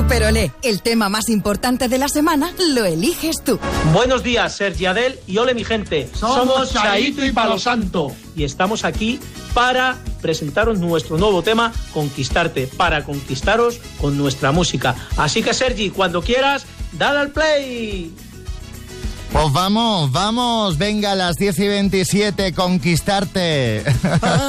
Pero el tema más importante de la semana lo eliges tú. Buenos días, Sergi Adel y ole mi gente. Somos Chaito y Palo Santo. Y estamos aquí para presentaros nuestro nuevo tema, Conquistarte, para conquistaros con nuestra música. Así que, Sergi, cuando quieras, dale al play. Pues vamos, venga, a las 10:27, Conquistarte.